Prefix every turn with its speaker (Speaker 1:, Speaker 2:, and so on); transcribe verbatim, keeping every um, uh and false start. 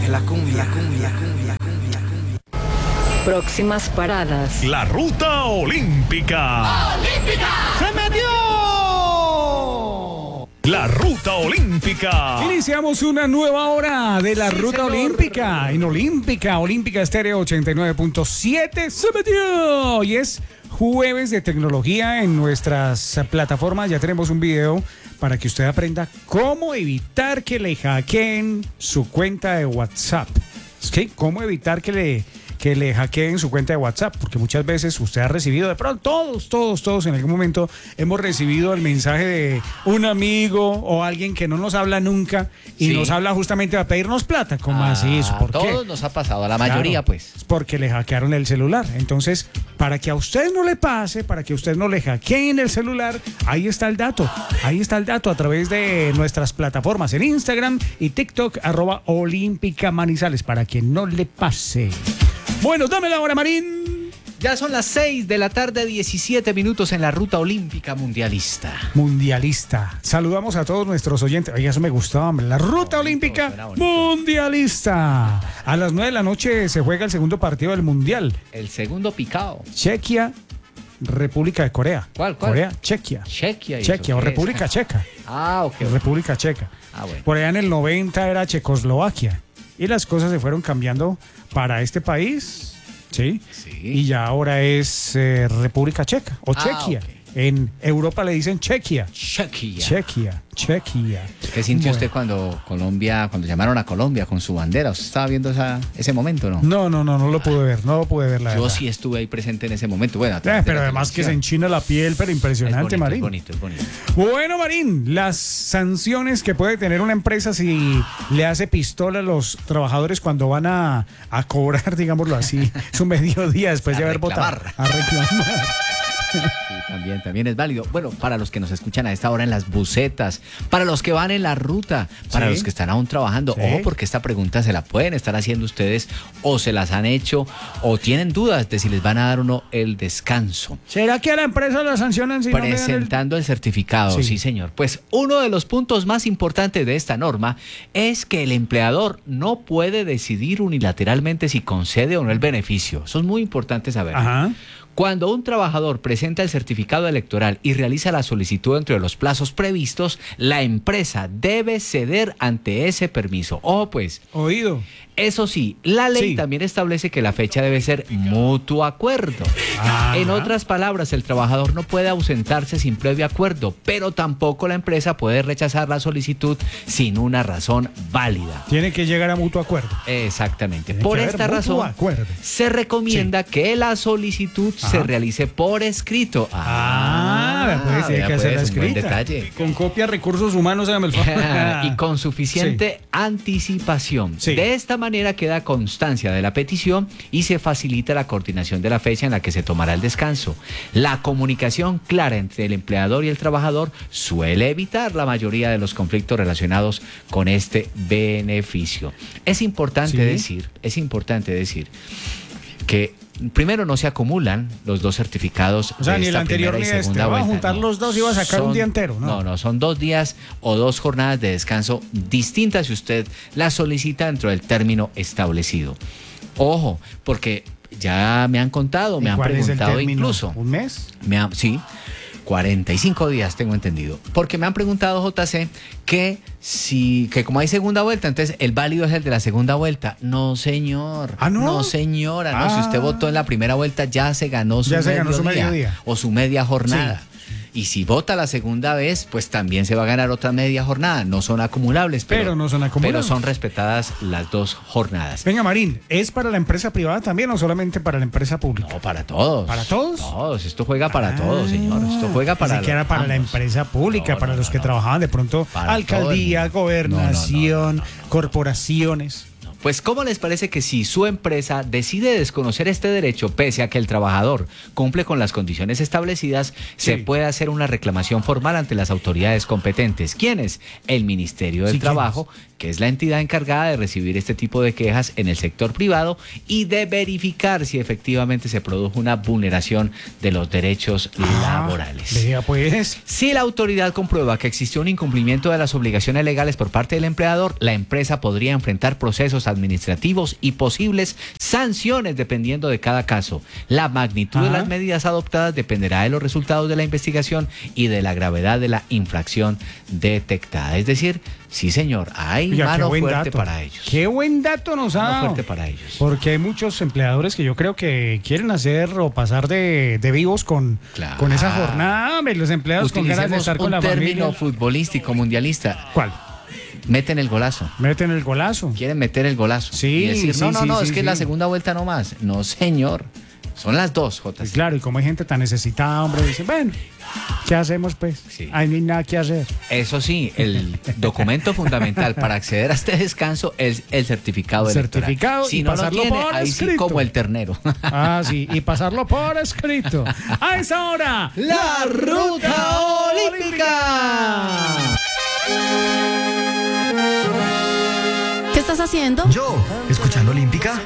Speaker 1: la cumbia, cumbia, cumbia, cumbia, cumbia.
Speaker 2: Próximas paradas.
Speaker 3: La ruta olímpica.
Speaker 4: ¡Olímpica! ¡Se metió!
Speaker 3: La ruta olímpica.
Speaker 5: Iniciamos una nueva hora de la
Speaker 1: Sí,
Speaker 5: ruta
Speaker 1: señor.
Speaker 5: olímpica. En Olímpica, Olímpica Estéreo ochenta y nueve punto siete. Se metió. Y es jueves de tecnología en nuestras plataformas. Ya tenemos un video para que usted aprenda cómo evitar que le hackeen su cuenta de WhatsApp. ¿Sí? ¿Cómo evitar que le, que le hackeen su cuenta de WhatsApp? Porque muchas veces usted ha recibido, de pronto todos, todos, todos en algún momento hemos recibido el mensaje de un amigo o alguien que no nos habla nunca y
Speaker 6: Sí.
Speaker 5: nos habla justamente para pedirnos plata. ¿Cómo
Speaker 6: Ah,
Speaker 5: así eso? ¿Por
Speaker 6: a
Speaker 5: qué?
Speaker 6: todos nos ha pasado, a la mayoría,
Speaker 5: Claro,
Speaker 6: pues.
Speaker 5: es porque le hackearon el celular. Entonces, para que a usted no le pase, para que usted no le hackeen el celular, ahí está el dato. Ahí está el dato a través de nuestras plataformas en Instagram y TikTok, arroba Olímpica Manizales, para que no le pase. Bueno, dame la hora, Marín.
Speaker 6: Ya son las seis de la tarde, diecisiete minutos en la ruta olímpica mundialista.
Speaker 5: Mundialista. Saludamos a todos nuestros oyentes. Oiga, eso me gustaba, hombre. La ruta
Speaker 6: Bonito,
Speaker 5: olímpica
Speaker 6: suena bonito.
Speaker 5: mundialista. A las nueve de la noche se juega el segundo partido del Mundial.
Speaker 6: El segundo picado.
Speaker 5: Chequia, República de Corea.
Speaker 6: ¿Cuál, cuál?
Speaker 5: Corea, Chequia.
Speaker 6: Chequia. ¿y
Speaker 5: Chequia
Speaker 6: eso
Speaker 5: o
Speaker 6: qué es?
Speaker 5: República Checa.
Speaker 6: Ah, ok.
Speaker 5: República Checa.
Speaker 6: Ah, bueno.
Speaker 5: Por allá en el noventa era Checoslovaquia. Y las cosas se fueron cambiando para este país. ¿Sí?
Speaker 6: Sí.
Speaker 5: Y ya ahora es eh, República Checa o
Speaker 6: Ah,
Speaker 5: Chequia.
Speaker 6: ok.
Speaker 5: En Europa le dicen Chequia.
Speaker 6: Chequia.
Speaker 5: Chequia, Chequia.
Speaker 6: ¿Qué sintió
Speaker 5: Bueno.
Speaker 6: usted cuando Colombia, cuando llamaron a Colombia con su bandera? ¿Usted estaba viendo esa, ese momento, no?
Speaker 5: No, no, no, no lo pude ver, no lo pude ver la
Speaker 6: Yo
Speaker 5: verdad.
Speaker 6: sí estuve ahí presente en ese momento. Bueno, a
Speaker 5: Eh,
Speaker 6: través de
Speaker 5: pero
Speaker 6: la
Speaker 5: además que se
Speaker 6: televisión.
Speaker 5: enchina la piel, pero
Speaker 6: Es
Speaker 5: impresionante,
Speaker 6: bonito,
Speaker 5: Marín.
Speaker 6: es bonito, es bonito.
Speaker 5: Bueno, Marín, las sanciones que puede tener una empresa si le hace pistola a los trabajadores cuando van a, a cobrar, digámoslo así, su mediodía después
Speaker 6: A
Speaker 5: de haber votado.
Speaker 6: reclamar.
Speaker 5: A reclamar.
Speaker 6: Sí, también, también es válido. Bueno, para los que nos escuchan a esta hora en las busetas, para los que van en la ruta, para
Speaker 5: Sí.
Speaker 6: los que están aún trabajando,
Speaker 5: Sí.
Speaker 6: ojo, porque esta pregunta se la pueden estar haciendo ustedes o se las han hecho o tienen dudas de si les van a dar o no el descanso.
Speaker 5: ¿Será que a la empresa la sancionan si no me dan el...
Speaker 6: Presentando el certificado,
Speaker 5: Sí.
Speaker 6: sí. señor. Pues uno de los puntos más importantes de esta norma es que el empleador no puede decidir unilateralmente si concede o no el beneficio. Eso es muy importante saber.
Speaker 5: Ajá.
Speaker 6: Cuando un trabajador presenta el certificado electoral y realiza la solicitud dentro de los plazos previstos, la empresa debe ceder ante ese permiso. Ojo pues,
Speaker 5: Oído.
Speaker 6: eso sí, la ley
Speaker 5: Sí.
Speaker 6: también establece que la fecha debe ser mutuo acuerdo.
Speaker 5: Ajá.
Speaker 6: En otras palabras, el trabajador no puede ausentarse sin previo acuerdo, pero tampoco la empresa puede rechazar la solicitud sin una razón válida.
Speaker 5: Tiene que llegar a mutuo acuerdo.
Speaker 6: Exactamente.
Speaker 5: Tiene
Speaker 6: Por
Speaker 5: que haber
Speaker 6: esta
Speaker 5: mutuo
Speaker 6: razón,
Speaker 5: acuerdo.
Speaker 6: se recomienda que la solicitud se
Speaker 5: Ajá.
Speaker 6: realice por escrito.
Speaker 5: Ah, vea, pues, tiene
Speaker 6: vea,
Speaker 5: que hacerla
Speaker 6: pues, un buen
Speaker 5: escrita.
Speaker 6: detalle.
Speaker 5: Con copia recursos humanos, hágame el favor.
Speaker 6: Y con suficiente anticipación.
Speaker 5: Sí.
Speaker 6: De esta manera queda constancia de la petición y se facilita la coordinación de la fecha en la que se tomará el descanso. La comunicación clara entre el empleador y el trabajador suele evitar la mayoría de los conflictos relacionados con este beneficio. Es importante
Speaker 5: Sí.
Speaker 6: decir, es importante decir que primero no se acumulan los dos certificados.
Speaker 5: O sea,
Speaker 6: de
Speaker 5: ni el
Speaker 6: esta
Speaker 5: anterior
Speaker 6: primera y
Speaker 5: ni este.
Speaker 6: segunda
Speaker 5: Va a
Speaker 6: vuelta.
Speaker 5: juntar
Speaker 6: No.
Speaker 5: los dos y va a sacar un
Speaker 6: Son-
Speaker 5: día entero, ¿no?
Speaker 6: No, no, son dos días o dos jornadas de descanso distintas si usted las solicita dentro del término establecido. Ojo, porque ya me han contado, me
Speaker 5: ¿Y
Speaker 6: han
Speaker 5: cuál es el
Speaker 6: preguntado
Speaker 5: término?
Speaker 6: incluso.
Speaker 5: ¿Un mes?
Speaker 6: Me han- sí, cuarenta y cinco días tengo entendido. Porque me han preguntado, J C, que si, que como hay segunda vuelta, entonces el válido es el de la segunda vuelta. No, señor.
Speaker 5: ¿Ah, no?
Speaker 6: No, señora. No, si usted
Speaker 5: Ah.
Speaker 6: votó en la primera vuelta, ya se ganó su
Speaker 5: Ya se
Speaker 6: mediodía.
Speaker 5: ganó su mediodía.
Speaker 6: O su media jornada. Y si vota la segunda vez, pues también se va a ganar otra media jornada. No son acumulables, pero,
Speaker 5: Pero no son acumulables.
Speaker 6: Pero son respetadas las dos jornadas.
Speaker 5: Venga, Marín, ¿es para la empresa privada también o solamente para la empresa pública?
Speaker 6: No, para todos.
Speaker 5: ¿Para todos?
Speaker 6: Todos. Esto juega para todos, señor. Esto juega para
Speaker 5: Pensé que era para la
Speaker 6: ambos.
Speaker 5: empresa pública,
Speaker 6: No,
Speaker 5: para
Speaker 6: no,
Speaker 5: los
Speaker 6: no,
Speaker 5: que
Speaker 6: no.
Speaker 5: trabajaban de pronto,
Speaker 6: Para
Speaker 5: alcaldía,
Speaker 6: todo el mundo.
Speaker 5: gobernación,
Speaker 6: No, no, no, no, no.
Speaker 5: corporaciones.
Speaker 6: Pues, ¿cómo les parece que si su empresa decide desconocer este derecho, pese a que el trabajador cumple con las condiciones establecidas,
Speaker 5: Sí.
Speaker 6: se puede hacer una reclamación formal ante las autoridades competentes? ¿Quiénes? El Ministerio del
Speaker 5: Sí,
Speaker 6: Trabajo, que es la entidad encargada de recibir este tipo de quejas en el sector privado y de verificar si efectivamente se produjo una vulneración de los derechos
Speaker 5: Ah,
Speaker 6: laborales.
Speaker 5: Vea pues.
Speaker 6: Si la autoridad comprueba que existió un incumplimiento de las obligaciones legales por parte del empleador, la empresa podría enfrentar procesos administrativos y posibles sanciones dependiendo de cada caso. La magnitud de
Speaker 5: Ajá.
Speaker 6: las medidas adoptadas dependerá de los resultados de la investigación y de la gravedad de la infracción detectada. Es decir, sí señor, hay
Speaker 5: Oiga, qué
Speaker 6: mano
Speaker 5: buen
Speaker 6: fuerte
Speaker 5: dato.
Speaker 6: para ellos.
Speaker 5: Qué buen dato nos ha
Speaker 6: Mano
Speaker 5: dado.
Speaker 6: fuerte para ellos.
Speaker 5: Porque hay muchos empleadores que yo creo que quieren hacer o pasar de, de vivos con,
Speaker 6: Claro.
Speaker 5: con esa jornada. Hombre, los empleados con ganas de
Speaker 6: Utilicemos
Speaker 5: estar con
Speaker 6: un
Speaker 5: la
Speaker 6: término
Speaker 5: familia.
Speaker 6: futbolístico mundialista.
Speaker 5: ¿Cuál?
Speaker 6: Meten el golazo.
Speaker 5: Meten el golazo.
Speaker 6: Quieren meter el golazo.
Speaker 5: Sí,
Speaker 6: y decir,
Speaker 5: sí,
Speaker 6: no, no,
Speaker 5: sí,
Speaker 6: no,
Speaker 5: sí,
Speaker 6: es que
Speaker 5: sí.
Speaker 6: es la segunda vuelta no más. No, señor. Son las dos, J
Speaker 5: Pues
Speaker 6: C.
Speaker 5: claro, y como hay gente tan necesitada, hombre, dicen, bueno, ¿qué hacemos pues?
Speaker 6: Sí.
Speaker 5: Ahí no hay nada que hacer.
Speaker 6: Eso sí, el documento fundamental para acceder a este descanso es el certificado
Speaker 5: El
Speaker 6: electoral.
Speaker 5: certificado
Speaker 6: Si
Speaker 5: y
Speaker 6: no lo
Speaker 5: pasarlo
Speaker 6: tiene,
Speaker 5: por
Speaker 6: ahí sí
Speaker 5: escrito.
Speaker 6: como el ternero.
Speaker 5: Ah, sí, y pasarlo por escrito. A esa hora,
Speaker 6: ¡La Ruta Olímpica!
Speaker 4: ¿Qué estás haciendo?
Speaker 1: Yo, escuchando Olímpica.